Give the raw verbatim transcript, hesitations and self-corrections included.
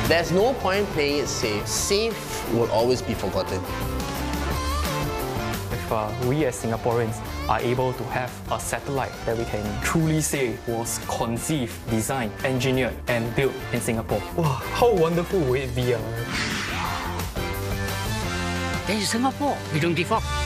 There's no point playing it safe. Safe will always be forgotten. If uh, we as Singaporeans are able to have a satellite that we can truly say was conceived, designed, engineered and built in Singapore. Wow, how wonderful would it be? Uh? In Singapore, we don't give up.